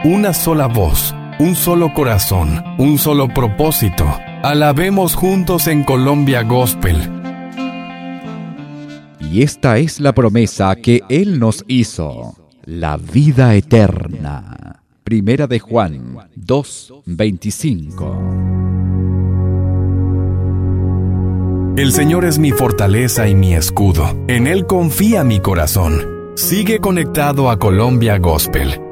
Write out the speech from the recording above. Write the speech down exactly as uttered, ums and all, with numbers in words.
una sola voz, un solo corazón, un solo propósito. Alabemos juntos en Colombia Gospel. Y esta es la promesa que Él nos hizo, la vida eterna. Primera de Juan dos, veinticinco. El Señor es mi fortaleza y mi escudo. En Él confía mi corazón. Sigue conectado a Colombia Gospel